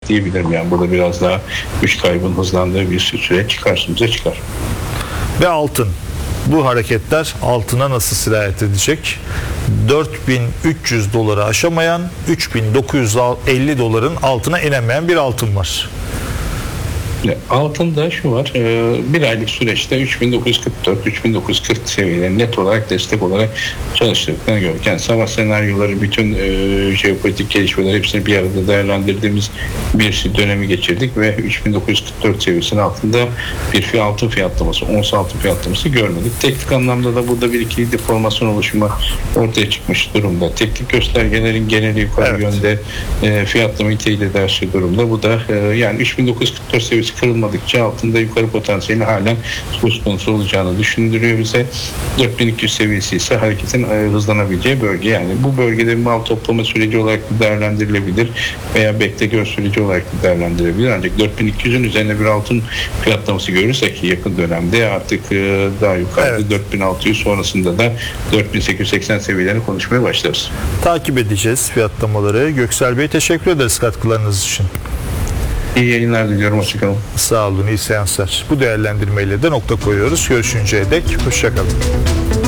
diyebilirim. Yani burada biraz daha güç kaybının hızlandığı bir süreç karşımıza çıkar. Ve altın. Bu hareketler altına nasıl sirayet edecek? 4.300 doları aşamayan, 3.950 doların altına inemeyen bir altın var. Altında şu var, bir aylık süreçte 3944-3940 seviyeleri net olarak destek olarak çalıştıklarını gördük. Yani savaş senaryoları, bütün jeopolitik gelişmeler hepsini bir arada değerlendirdiğimiz bir dönemi geçirdik ve 3944 seviyesinin altında bir altın fiyatlaması, ons altın fiyatlaması görmedik. Teknik anlamda da burada bir ikili deformasyon oluşumu ortaya çıkmış durumda. Teknik göstergelerin geneli yukarı yönde fiyatlamayı teyit eder durumda. Bu da yani 3944 seviyesi kırılmadıkça altında yukarı potansiyeli halen söz konusu olacağını düşündürüyor bize. 4200 seviyesi ise hareketin hızlanabileceği bölge. Yani bu bölgede mal toplama süreci olarak değerlendirilebilir veya bekle gör süreci olarak değerlendirilebilir. Ancak 4200'ün üzerine bir altın fiyatlaması görürsek yakın dönemde artık daha yukarıda 4600 sonrasında da 4880 seviyelerini konuşmaya başlarız. Takip edeceğiz fiyatlamaları. Göksel Bey, teşekkür ederiz katkılarınız için. İyi yayınlar diliyorum. Hoşçakalın. Sağ olun, iyi seanslar. Bu değerlendirmeyle de nokta koyuyoruz. Görüşünceye dek hoşçakalın.